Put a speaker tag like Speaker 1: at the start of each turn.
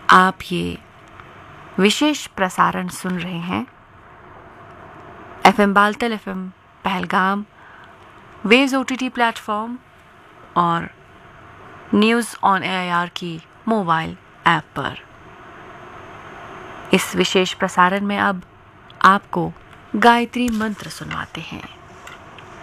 Speaker 1: आप ये विशेष प्रसारण सुन रहे हैं FM Baltal, FM Pahalgam, waves OTT platform और न्यूज़ ऑन AIR की मोबाइल ऐप पर। इस विशेष प्रसारण में अब आपको गायत्री मंत्र सुनवाते हैं।